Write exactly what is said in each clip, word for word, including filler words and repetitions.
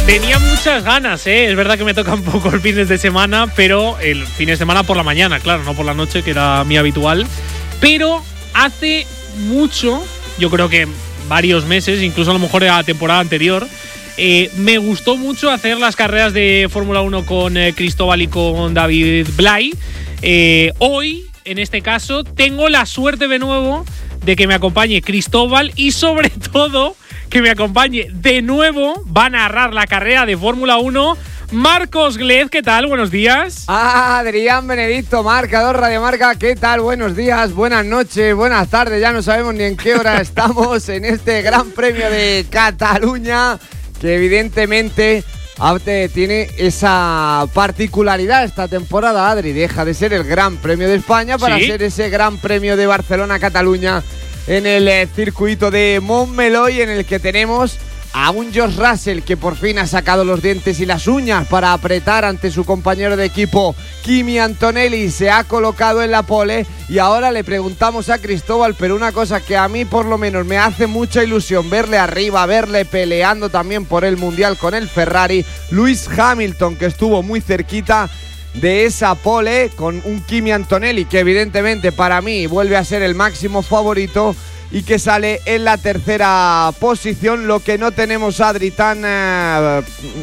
Tenía muchas ganas, ¿eh? Es verdad que me toca un poco el fines de semana, pero el fin de semana por la mañana, claro, no por la noche, que era mi habitual. Pero hace mucho, yo creo que varios meses, incluso a lo mejor era la temporada anterior, eh, me gustó mucho hacer las carreras de Fórmula uno con eh, Cristóbal y con David Blay. Eh, hoy, en este caso, tengo la suerte de nuevo de que me acompañe Cristóbal y sobre todo que me acompañe de nuevo, va a narrar la carrera de Fórmula uno, Marcos Glez. ¿Qué tal? Buenos días. Ah, Adrián Benedicto, Marcador Radio Marca. ¿Qué tal? Buenos días, buenas noches, buenas tardes. Ya no sabemos ni en qué hora estamos en este Gran Premio de Cataluña, que evidentemente tiene esa particularidad esta temporada, Adri. Deja de ser el Gran Premio de España para ¿Sí? ser ese Gran Premio de Barcelona-Cataluña en el eh, circuito de Montmeló, en el que tenemos a un George Russell que por fin ha sacado los dientes y las uñas para apretar ante su compañero de equipo Kimi Antonelli. Se ha colocado en la pole y ahora le preguntamos a Cristóbal, pero una cosa que a mí por lo menos me hace mucha ilusión verle arriba, verle peleando también por el Mundial con el Ferrari, Lewis Hamilton, que estuvo muy cerquita de esa pole con un Kimi Antonelli que evidentemente para mí vuelve a ser el máximo favorito y que sale en la tercera posición. Lo que no tenemos, Adri, tan eh,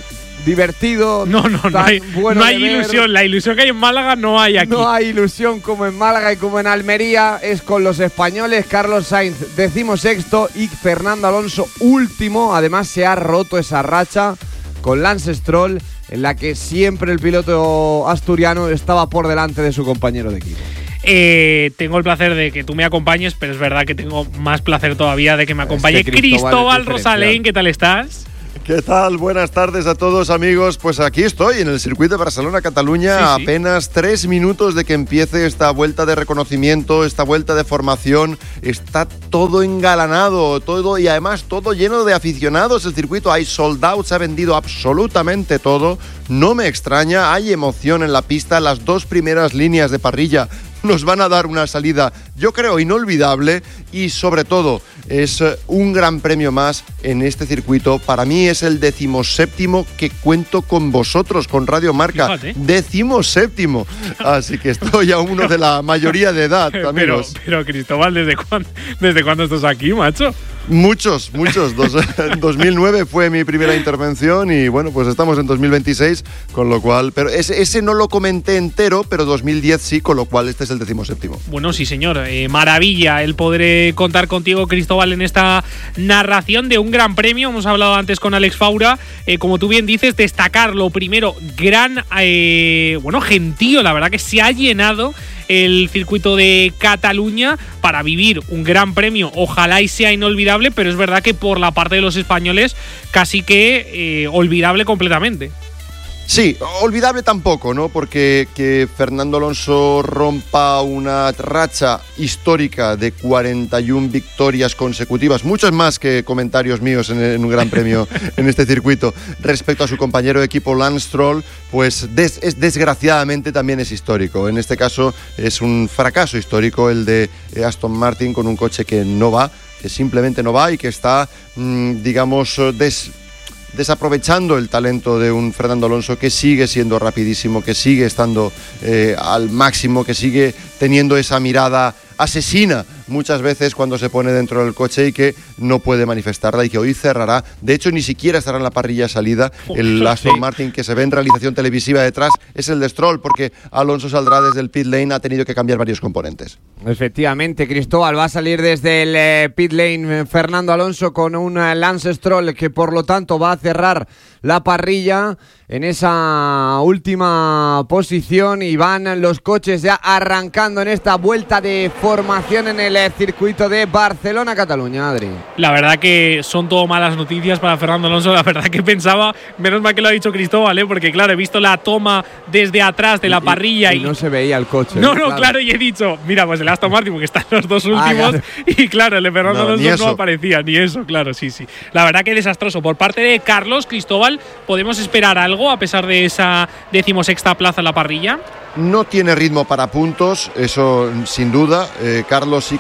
divertido, No, no, tan no hay, bueno no hay de ver. ilusión. La ilusión que hay en Málaga no hay aquí. No hay ilusión como en Málaga y como en Almería. Es con los españoles, Carlos Sainz decimosexto y Fernando Alonso último. Además se ha roto esa racha con Lance Stroll, en la que siempre el piloto asturiano estaba por delante de su compañero de equipo. Eh, tengo el placer de que tú me acompañes, pero es verdad que tengo más placer todavía de que me acompañe Es que Cristóbal Cristóbal es Rosalén. ¿Qué tal estás? ¿Qué tal? Buenas tardes a todos, amigos. Pues aquí estoy en el circuito de Barcelona-Cataluña, Sí, a sí. apenas tres minutos de que empiece esta vuelta de reconocimiento, esta vuelta de formación. Está todo engalanado, todo y además todo lleno de aficionados. El circuito hay sold out, se ha vendido absolutamente todo. No me extraña, hay emoción en la pista. Las dos primeras líneas de parrilla nos van a dar una salida, yo creo, inolvidable, y sobre todo es un gran premio más en este circuito. Para mí es el decimoséptimo que cuento con vosotros, con Radio Marca. Fíjate. Decimoséptimo. Así que estoy a uno de la mayoría de edad, Pero, amigos. pero Cristóbal, ¿desde cuándo, ¿desde cuándo estás aquí, macho? Muchos, muchos. Dos, dos mil nueve fue mi primera intervención y bueno, pues estamos en dos mil veintiséis, con lo cual… Pero ese, ese no lo comenté entero, pero dos mil diez sí, con lo cual este es el decimoséptimo. Bueno, sí, señor. Eh, maravilla el poder eh, contar contigo, Cristóbal, en esta narración de un gran premio. Hemos hablado antes con Alex Faura. Eh, como tú bien dices, destacar lo primero, gran, eh, bueno, gentío. La verdad que se ha llenado el circuito de Cataluña para vivir un gran premio. Ojalá y sea inolvidable, pero es verdad que por la parte de los españoles casi que eh, olvidable completamente. Sí, olvidable tampoco, ¿no? Porque que Fernando Alonso rompa una racha histórica de cuarenta y una victorias consecutivas, muchas más que comentarios míos en, en un gran premio en este circuito, respecto a su compañero de equipo Lance Stroll, pues des, es, desgraciadamente también es histórico. En este caso es un fracaso histórico el de Aston Martin con un coche que no va, que simplemente no va y que está, mmm, digamos, des... desaprovechando el talento de un Fernando Alonso que sigue siendo rapidísimo, que sigue estando eh, al máximo, que sigue teniendo esa mirada asesina muchas veces cuando se pone dentro del coche y que no puede manifestarla y que hoy cerrará. De hecho, ni siquiera estará en la parrilla de salida. El Aston Martin que se ve en realización televisiva detrás es el de Stroll, porque Alonso saldrá desde el pit lane, ha tenido que cambiar varios componentes. Efectivamente, Cristóbal, va a salir desde el eh, pit lane eh, Fernando Alonso con un eh, Lance Stroll que por lo tanto va a cerrar la parrilla en esa última posición y van los coches ya arrancando en esta vuelta de formación en el eh, circuito de Barcelona-Cataluña, Adri. La verdad que son todo malas noticias para Fernando Alonso. La verdad que pensaba, menos mal que lo ha dicho Cristóbal, ¿eh? Porque claro, he visto la toma desde atrás de la Y- parrilla y, y, y no se veía el coche. No, no, claro. claro, y he dicho, mira, pues el Aston Martin, porque están los dos últimos, Ah, claro. y claro, el de Fernando No, ni Alonso no eso. aparecía, ni eso, claro, sí, sí. La verdad que desastroso. Por parte de Carlos, Cristóbal, ¿podemos esperar algo a pesar de esa decimosexta plaza en la parrilla? No tiene ritmo para puntos, eso sin duda. Eh, Carlos sí consigue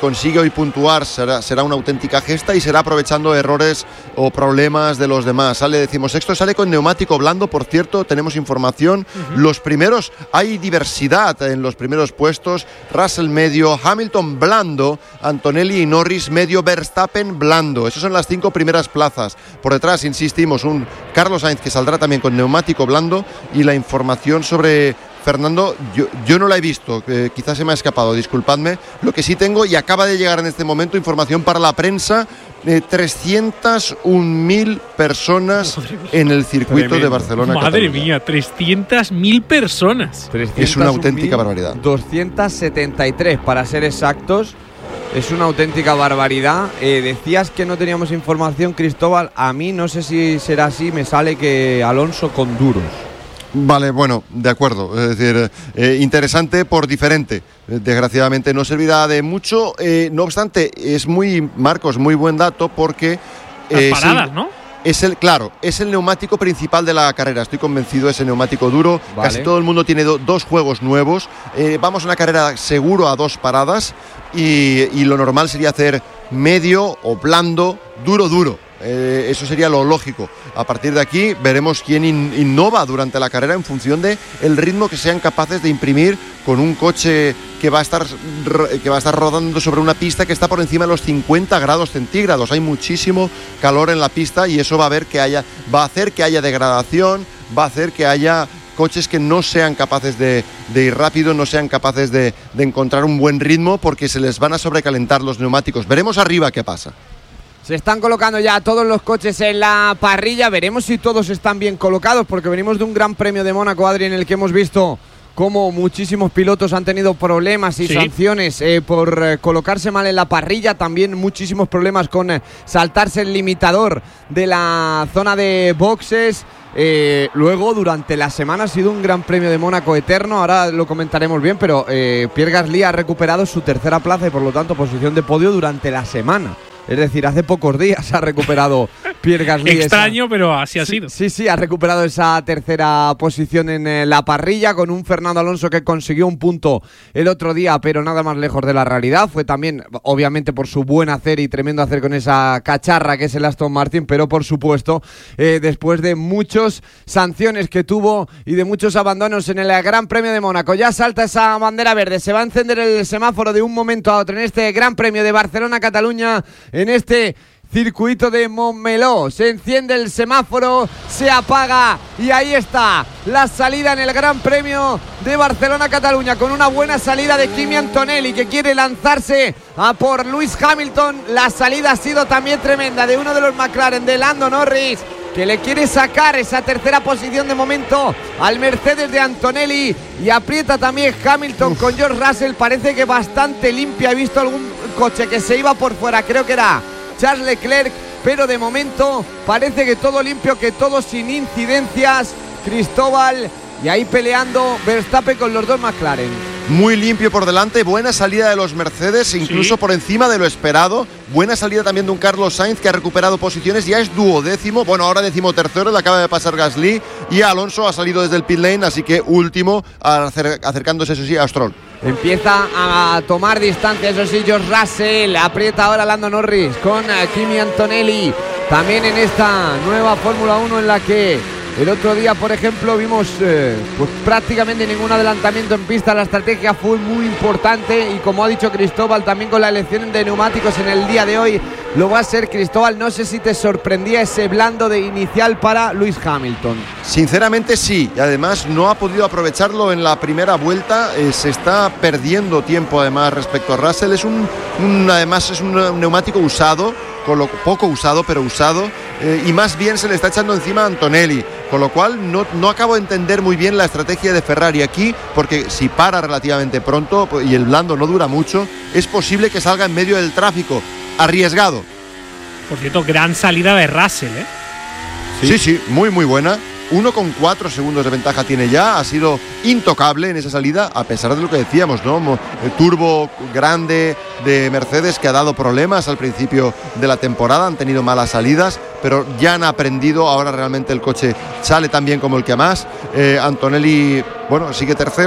consigue hoy puntuar será, será una auténtica gesta y será aprovechando errores o problemas de los demás. Sale decimosexto, sale con neumático blando, por cierto, tenemos información. Uh-huh. Los primeros, hay diversidad en los primeros puestos. Russell medio, Hamilton blando, Antonelli y Norris medio, Verstappen blando. Esas son las cinco primeras plazas. Por detrás, insistimos, un Carlos Sainz que saldrá también con neumático blando, y la información sobre Fernando, yo, yo no la he visto, eh, quizás se me ha escapado, disculpadme. Lo que sí tengo, y acaba de llegar en este momento, información para la prensa, eh, trescientas un mil personas en el circuito Tremendo. de Barcelona. Madre Cataluña. mía, trescientas mil personas. Es una auténtica barbaridad. doscientos setenta y tres para ser exactos. Es una auténtica barbaridad. Eh, decías que no teníamos información, Cristóbal. A mí, no sé si será así, me sale que Alonso con duros. Vale, bueno, de acuerdo. Es decir, eh, interesante por diferente. Desgraciadamente no servirá de mucho. Eh, no obstante, es muy, Marcos, muy buen dato porque... Eh, Las paradas, sí, ¿no? Es el, claro, es el neumático principal de la carrera. Estoy convencido, ese neumático duro. Vale. Casi todo el mundo tiene do, dos juegos nuevos. Eh, vamos a una carrera seguro a dos paradas y, y lo normal sería hacer medio o blando, duro, duro. Eh, eso sería lo lógico. A partir de aquí veremos quién in, innova durante la carrera en función de el ritmo que sean capaces de imprimir con un coche que va a estar que va a estar rodando sobre una pista que está por encima de los cincuenta grados centígrados. Hay muchísimo calor en la pista y eso va a ver que haya va a hacer que haya degradación, va a hacer que haya coches que no sean capaces de, de ir rápido, no sean capaces de, de encontrar un buen ritmo porque se les van a sobrecalentar los neumáticos. Veremos arriba qué pasa. Se están colocando ya todos los coches en la parrilla. Veremos si todos están bien colocados, porque venimos de un Gran Premio de Mónaco, Adri, en el que hemos visto cómo muchísimos pilotos han tenido problemas y sí. sanciones eh, por eh, colocarse mal en la parrilla. También muchísimos problemas con eh, saltarse el limitador de la zona de boxes. Eh, luego, durante la semana ha sido un Gran Premio de Mónaco eterno. Ahora lo comentaremos bien, pero eh, Pierre Gasly ha recuperado su tercera plaza y por lo tanto posición de podio durante la semana. Es decir, hace pocos días ha recuperado Pierre Gasly. Extraño, esa... pero así ha sido. Sí, sí, ha recuperado esa tercera posición en eh, la parrilla con un Fernando Alonso que consiguió un punto el otro día, pero nada más lejos de la realidad. Fue también, obviamente, por su buen hacer y tremendo hacer con esa cacharra que es el Aston Martin, pero por supuesto, eh, después de muchas sanciones que tuvo y de muchos abandonos en el Gran Premio de Mónaco. Ya salta esa bandera verde, se va a encender el semáforo de un momento a otro en este Gran Premio de Barcelona-Cataluña, en este circuito de Montmeló. Se enciende el semáforo, se apaga y ahí está la salida en el Gran Premio de Barcelona-Cataluña, con una buena salida de Kimi Antonelli, que quiere lanzarse a por Lewis Hamilton. La salida ha sido también tremenda de uno de los McLaren, de Lando Norris, que le quiere sacar esa tercera posición de momento al Mercedes de Antonelli, y aprieta también Hamilton Uf. con George Russell. Parece que bastante limpia. He visto algún coche que se iba por fuera, creo que era Charles Leclerc, pero de momento parece que todo limpio, que todo sin incidencias, Cristóbal, y ahí peleando Verstappen con los dos McLaren. Muy limpio por delante, buena salida de los Mercedes, incluso sí. por encima de lo esperado. Buena salida también de un Carlos Sainz, que ha recuperado posiciones, ya es duodécimo, bueno, ahora décimo tercero, le acaba de pasar Gasly, y Alonso ha salido desde el pit lane, así que último, acercándose, eso sí, a Stroll. Empieza a tomar distancia, eso sí, George Russell, aprieta ahora Lando Norris con Kimi Antonelli, también en esta nueva Fórmula uno en la que el otro día, por ejemplo, vimos eh, pues prácticamente ningún adelantamiento en pista. La estrategia fue muy importante y, como ha dicho Cristóbal, también con la elección de neumáticos en el día de hoy lo va a ser. Cristóbal, no sé si te sorprendía ese blando de inicial para Lewis Hamilton. Sinceramente sí, y además no ha podido aprovecharlo en la primera vuelta. Eh, se está perdiendo tiempo además respecto a Russell. Es un, un además es un neumático usado, con lo poco usado, pero usado, eh, y más bien se le está echando encima a Antonelli, con lo cual no, no acabo de entender muy bien la estrategia de Ferrari aquí, porque si para relativamente pronto y el blando no dura mucho, es posible que salga en medio del tráfico. Arriesgado. Por cierto, gran salida de Russell, ¿eh? Sí, sí, sí, muy muy buena. uno coma cuatro segundos de ventaja tiene ya, ha sido intocable en esa salida, a pesar de lo que decíamos, ¿no? El turbo grande de Mercedes, que ha dado problemas al principio de la temporada, han tenido malas salidas, pero ya han aprendido. Ahora realmente el coche sale tan bien como el que más. eh, Antonelli, bueno, sigue tercero,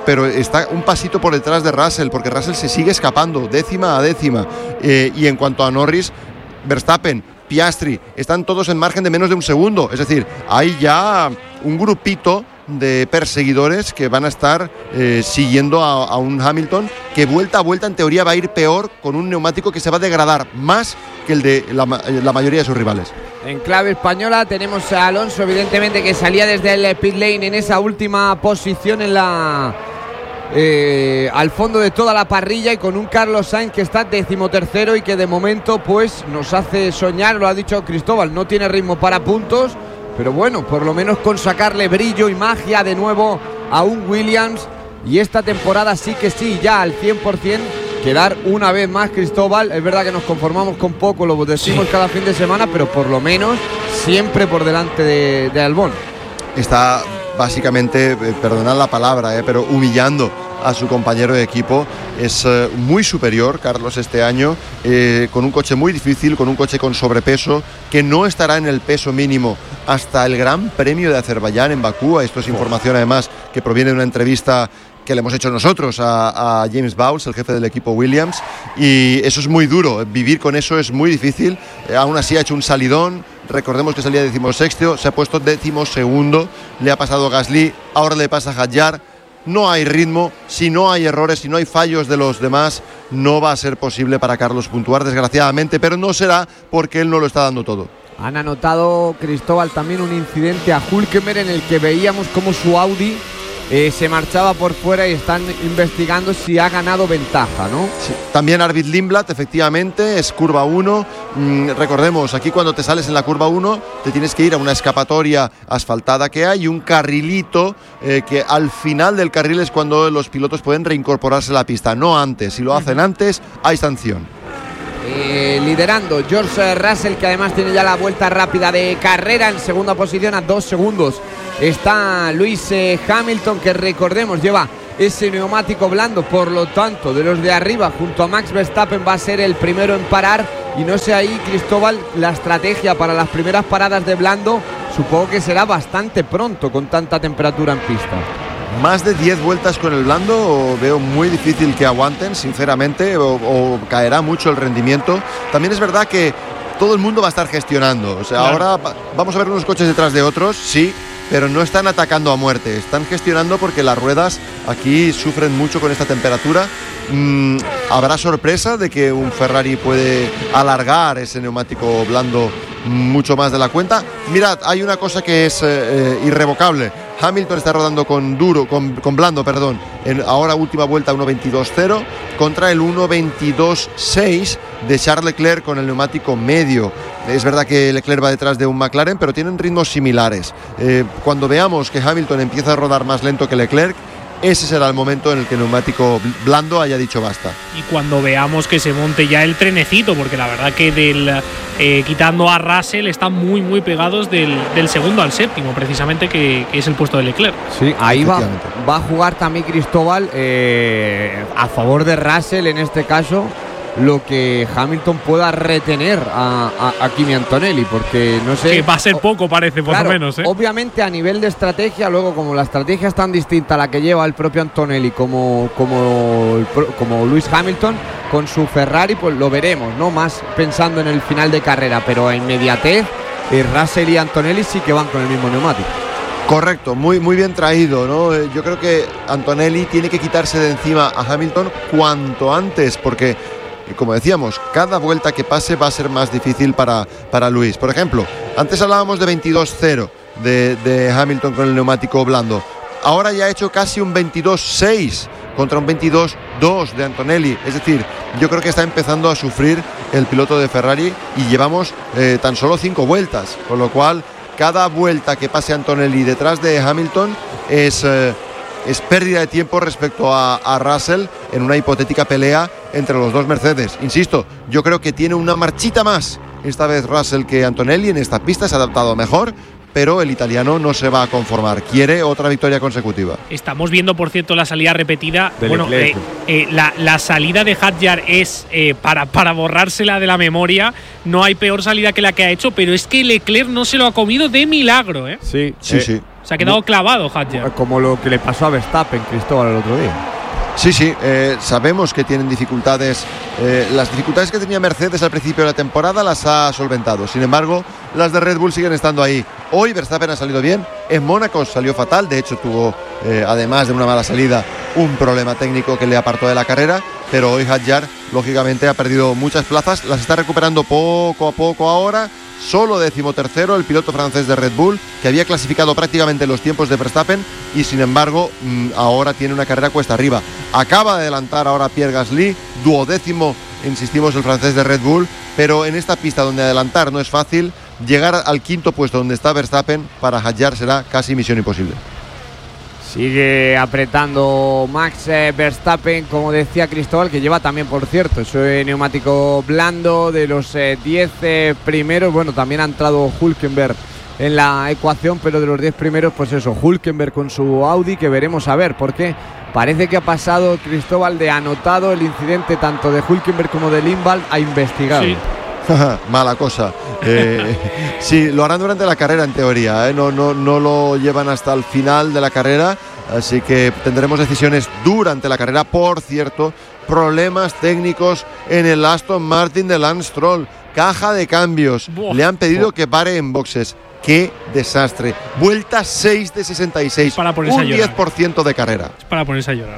pero está un pasito por detrás de Russell, porque Russell se sigue escapando, décima a décima. Eh, y en cuanto a Norris, Verstappen, Piastri, están todos en margen de menos de un segundo. Es decir, hay ya un grupito de perseguidores que van a estar eh, siguiendo a, a un Hamilton que vuelta a vuelta en teoría va a ir peor, con un neumático que se va a degradar más que el de la, la mayoría de sus rivales. En clave española tenemos a Alonso, evidentemente, que salía desde el pit lane en esa última posición en la eh, al fondo de toda la parrilla, y con un Carlos Sainz que está decimotercero y que de momento pues nos hace soñar. Lo ha dicho Cristóbal, no tiene ritmo para puntos, pero bueno, por lo menos con sacarle brillo y magia de nuevo a un Williams. Y esta temporada sí que sí, ya al cien por ciento, quedar una vez más, Cristóbal. Es verdad que nos conformamos con poco, lo decimos sí. cada fin de semana, pero por lo menos siempre por delante de, de Albon. Está básicamente, eh, perdonad la palabra, eh, pero humillando a su compañero de equipo. Es eh, muy superior Carlos este año, eh, con un coche muy difícil, con un coche con sobrepeso, que no estará en el peso mínimo hasta el Gran Premio de Azerbaiyán en Bakú. Esto es información además que proviene de una entrevista que le hemos hecho nosotros a, a James Bowles, el jefe del equipo Williams, y eso es muy duro, vivir con eso es muy difícil. Eh, aún así ha hecho un salidón. Recordemos que salía decimosexto, se ha puesto decimosegundo, le ha pasado a Gasly, ahora le pasa a Hadjar. No hay ritmo, si no hay errores, si no hay fallos de los demás, no va a ser posible para Carlos puntuar, desgraciadamente, pero no será porque él no lo está dando todo. Han anotado, Cristóbal, también un incidente a Hülkenberg en el que veíamos cómo su Audi eh, se marchaba por fuera, y están investigando si ha ganado ventaja, ¿no? Sí. También Arvid Lindblad, efectivamente, es curva uno. Mm, recordemos, aquí cuando te sales en la curva uno te tienes que ir a una escapatoria asfaltada que hay, un carrilito eh, que al final del carril es cuando los pilotos pueden reincorporarse a la pista, no antes. Si lo hacen antes, hay sanción. Eh, liderando George Russell, que además tiene ya la vuelta rápida de carrera. En segunda posición, a dos segundos, está Lewis eh, Hamilton, que recordemos lleva ese neumático blando, por lo tanto de los de arriba junto a Max Verstappen va a ser el primero en parar. Y no sé ahí, Cristóbal, la estrategia para las primeras paradas de blando supongo que será bastante pronto con tanta temperatura en pista. Más de diez vueltas con el blando veo muy difícil que aguanten, sinceramente, o, o caerá mucho el rendimiento. También es verdad que todo el mundo va a estar gestionando. O sea, claro. Ahora vamos a ver unos coches detrás de otros, sí, pero no están atacando a muerte. Están gestionando porque las ruedas aquí sufren mucho con esta temperatura. Mm, ¿Habrá sorpresa de que un Ferrari puede alargar ese neumático blando mucho más de la cuenta? Mirad, hay una cosa que es eh, irrevocable. Hamilton está rodando con duro, con, con blando, perdón, en ahora última vuelta uno veintidós cero contra el uno veintidós seis de Charles Leclerc con el neumático medio. Es verdad que Leclerc va detrás de un McLaren, pero tienen ritmos similares. Eh, cuando veamos que Hamilton empieza a rodar más lento que Leclerc, ese será el momento en el que el neumático blando haya dicho basta. Y cuando veamos que se monte ya el trenecito, porque la verdad que del eh, quitando a Russell están muy muy pegados del, del segundo al séptimo, precisamente, que, que es el puesto de Leclerc. Sí, ahí va, va a jugar también Cristóbal eh, a favor de Russell en este caso, lo que Hamilton pueda retener a, a, a Kimi Antonelli, porque no sé, que va a ser poco, parece, por claro, lo menos, ¿eh? Obviamente a nivel de estrategia, luego como la estrategia es tan distinta a la que lleva el propio Antonelli como, como, como Lewis Hamilton con su Ferrari, pues lo veremos, ¿no? Más pensando en el final de carrera, pero a inmediatez eh, Russell y Antonelli sí que van con el mismo neumático. Correcto, muy, muy bien traído, ¿no? Yo creo que Antonelli tiene que quitarse de encima a Hamilton cuanto antes, porque, como decíamos, cada vuelta que pase va a ser más difícil para, para Luis. Por ejemplo, antes hablábamos de veintidós cero de, de Hamilton con el neumático blando. Ahora ya ha hecho casi un veintidós seis contra un veintidós dos de Antonelli. Es decir, yo creo que está empezando a sufrir el piloto de Ferrari y llevamos eh, tan solo cinco vueltas. Con lo cual, cada vuelta que pase Antonelli detrás de Hamilton es... Eh, es pérdida de tiempo respecto a, a Russell en una hipotética pelea entre los dos Mercedes. Insisto, yo creo que tiene una marchita más esta vez Russell que Antonelli en esta pista, se ha adaptado mejor, pero el italiano no se va a conformar, quiere otra victoria consecutiva. Estamos viendo, por cierto, la salida repetida. De bueno, eh, eh, la, la salida de Hadjar es eh, para, para borrársela de la memoria. No hay peor salida que la que ha hecho, pero es que Leclerc no se lo ha comido de milagro, ¿eh? Sí, sí, eh, sí. O Se ha quedado no, clavado Hadjar. Como lo que le pasó a Verstappen, Cristóbal, el otro día. Sí, sí, eh, sabemos que tienen dificultades. Eh, las dificultades que tenía Mercedes al principio de la temporada las ha solventado. Sin embargo, las de Red Bull siguen estando ahí. Hoy Verstappen ha salido bien. En Mónaco salió fatal. De hecho, tuvo, eh, además de una mala salida, un problema técnico que le apartó de la carrera. Pero hoy Hadjar, lógicamente, ha perdido muchas plazas. Las está recuperando poco a poco ahora. Solo decimotercero el piloto francés de Red Bull, que había clasificado prácticamente los tiempos de Verstappen y sin embargo ahora tiene una carrera cuesta arriba. Acaba de adelantar ahora Pierre Gasly, duodécimo, insistimos, el francés de Red Bull, pero en esta pista donde adelantar no es fácil, llegar al quinto puesto donde está Verstappen para Hadjar será casi misión imposible. Sigue apretando Max eh, Verstappen, como decía Cristóbal, que lleva también, por cierto, ese neumático blando de los diez eh, eh, primeros. Bueno, también ha entrado Hülkenberg en la ecuación, pero de los diez primeros, pues eso, Hülkenberg con su Audi, que veremos a ver, porque parece que ha pasado, Cristóbal, de anotado el incidente tanto de Hülkenberg como de Lindvall a investigado. Sí. Mala cosa. Eh, sí, lo harán durante la carrera en teoría, ¿eh? no, no, no lo llevan hasta el final de la carrera, así que tendremos decisiones durante la carrera. Por cierto, problemas técnicos en el Aston Martin de Lance Stroll, caja de cambios, Buah. le han pedido Buah. que pare en boxes. ¡Qué desastre! Vuelta seis de sesenta y seis, para un diez por ciento de carrera. Es para ponerse a llorar.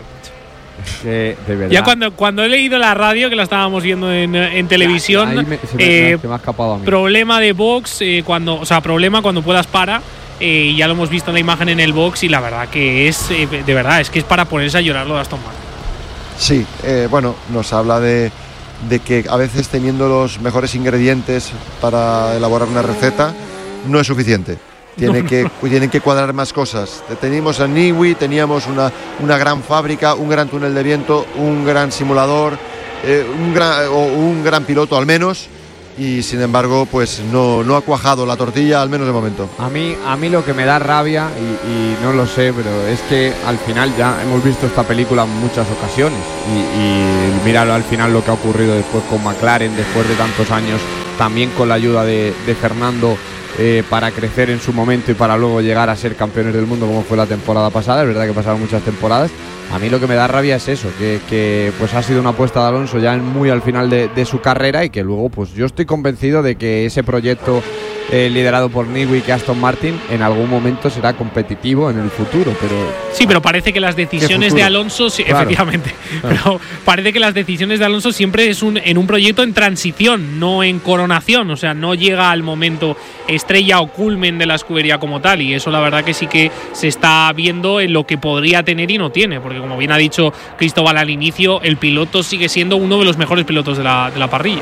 Que de verdad. Ya cuando, cuando he leído la radio, que la estábamos viendo en, en televisión, ya, me, se me, eh, se me ha escapado a mí. Problema de box, eh, cuando, o sea, problema cuando puedas para, eh, y ya lo hemos visto en la imagen en el box y la verdad que es, eh, de verdad, es que es para ponerse a llorar lo de Aston Martin. Sí, eh, bueno, nos habla de, de que a veces teniendo los mejores ingredientes para elaborar una receta no es suficiente. Tiene que, tienen que cuadrar más cosas. Teníamos a Newey, teníamos una, una gran fábrica, un gran túnel de viento, un gran simulador, eh, un, gran, o un gran piloto al menos, y sin embargo pues no, no ha cuajado la tortilla, al menos de momento. A mí, a mí lo que me da rabia, y, y no lo sé, pero es que al final ya hemos visto esta película en muchas ocasiones y, y míralo al final lo que ha ocurrido después con McLaren, después de tantos años, también con la ayuda de, de Fernando, Eh, para crecer en su momento y para luego llegar a ser campeones del mundo como fue la temporada pasada. Es verdad que pasaron muchas temporadas. A mí lo que me da rabia es eso, que, que pues ha sido una apuesta de Alonso ya muy al final de, de su carrera, y que luego pues yo estoy convencido de que ese proyecto eh, liderado por Newey, que Aston Martin en algún momento será competitivo en el futuro, pero sí, pero parece que las decisiones de Alonso, sí, claro, efectivamente, claro. Pero parece que las decisiones de Alonso siempre es un, en un proyecto en transición, no en coronación, o sea, no llega al momento estrella o culmen de la escudería como tal, y eso la verdad que sí que se está viendo en lo que podría tener y no tiene, porque como bien ha dicho Cristóbal al inicio, el piloto sigue siendo uno de los mejores pilotos de la, de la parrilla.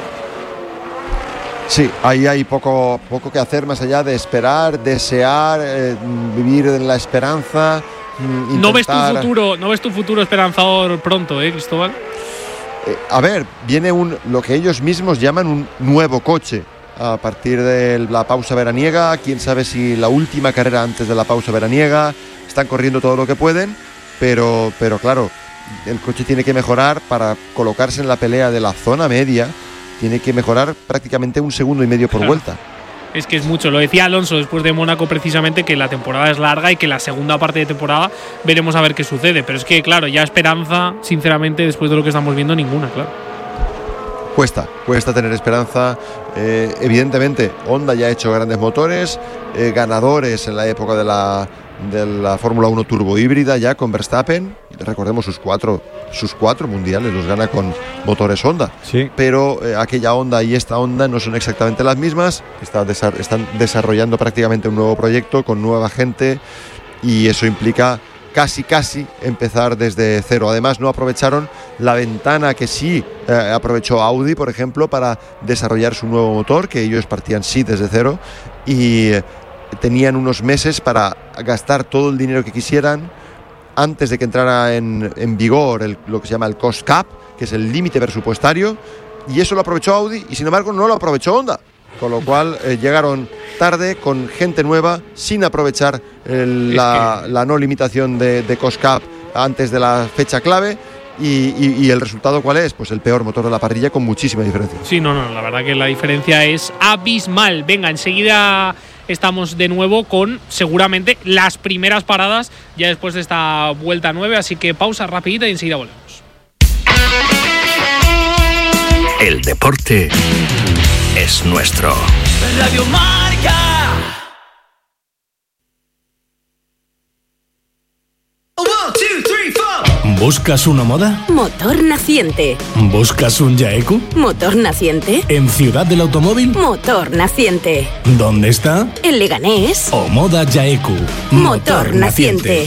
Sí, ahí hay poco, poco que hacer más allá de esperar, desear, eh, vivir en la esperanza. Intentar... ¿No ves tu futuro, no ves tu futuro esperanzador pronto, eh, Cristóbal? Eh, a ver, viene un lo que ellos mismos llaman un nuevo coche a partir de la pausa veraniega. Quién sabe si la última carrera antes de la pausa veraniega. Están corriendo todo lo que pueden, pero, pero claro, el coche tiene que mejorar para colocarse en la pelea de la zona media. Tiene que mejorar prácticamente un segundo y medio por claro. vuelta. Es que es mucho. Lo decía Alonso después de Mónaco precisamente, que la temporada es larga y que la segunda parte de temporada veremos a ver qué sucede. Pero es que, claro, ya esperanza, sinceramente, después de lo que estamos viendo, ninguna, claro. Cuesta, cuesta tener esperanza. Eh, evidentemente, Honda ya ha hecho grandes motores, eh, ganadores en la época de la, de la Fórmula uno turbo híbrida ya con Verstappen. Recordemos sus cuatro, sus cuatro mundiales los gana con motores Honda. Sí. Pero eh, aquella Honda y esta Honda no son exactamente las mismas. Está desa- están desarrollando prácticamente un nuevo proyecto con nueva gente, y eso implica casi casi empezar desde cero. Además, no aprovecharon la ventana que sí eh, aprovechó Audi, por ejemplo, para desarrollar su nuevo motor, que ellos partían sí desde cero, y eh, tenían unos meses para gastar todo el dinero que quisieran antes de que entrara en, en vigor el, lo que se llama el cost cap, que es el límite presupuestario, y eso lo aprovechó Audi y sin embargo no lo aprovechó Honda, con lo cual eh, llegaron tarde con gente nueva sin aprovechar el, la, es que... la no limitación de, de cost cap antes de la fecha clave. Y, y, y el resultado, ¿cuál es? Pues el peor motor de la parrilla con muchísima diferencia. Sí, no, no, la verdad que la diferencia es abismal. Venga, enseguida estamos de nuevo con seguramente las primeras paradas ya después de esta vuelta nueve, así que pausa rapidita y enseguida volvemos. El deporte es nuestro. Radio Marca. One, two, three, four. ¿Buscas una moda? Motor Naciente. ¿Buscas un Yaeku? Motor Naciente. ¿En Ciudad del Automóvil? Motor Naciente. ¿Dónde está? En Leganés. O Moda Yaeku. Motor Naciente.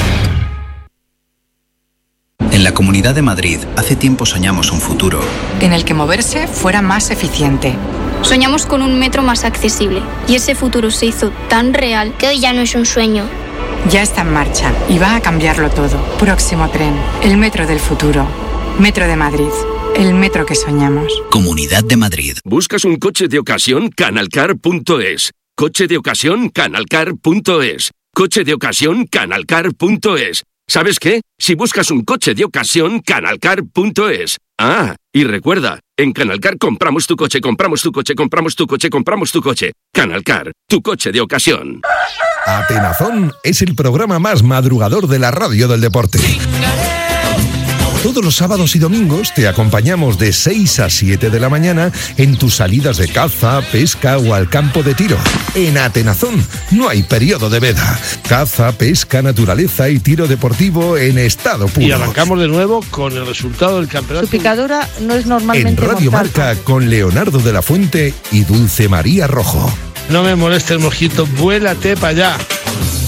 En la Comunidad de Madrid, hace tiempo soñamos un futuro en el que moverse fuera más eficiente. Soñamos con un metro más accesible y ese futuro se hizo tan real que hoy ya no es un sueño. Ya está en marcha y va a cambiarlo todo. Próximo tren, el metro del futuro. Metro de Madrid, el metro que soñamos. Comunidad de Madrid. ¿Buscas un coche de ocasión? Canalcar punto es. Coche de ocasión? Canalcar punto es. Coche de ocasión? Canalcar punto es. ¿Sabes qué? Si buscas un coche de ocasión, canalcar punto es. Ah, y recuerda, en Canalcar compramos tu coche, compramos tu coche, compramos tu coche, compramos tu coche. Canalcar, tu coche de ocasión. Atenazón es el programa más madrugador de la radio del deporte. Todos los sábados y domingos te acompañamos de seis a siete de la mañana en tus salidas de caza, pesca o al campo de tiro. En Atenazón no hay periodo de veda. Caza, pesca, naturaleza y tiro deportivo en estado puro. Y arrancamos de nuevo con el resultado del campeonato. Su picadura no es normalmente En Radio mortal. Marca con Leonardo de la Fuente y Dulce María Rojo. No me moleste el mosquito, vuélate para allá.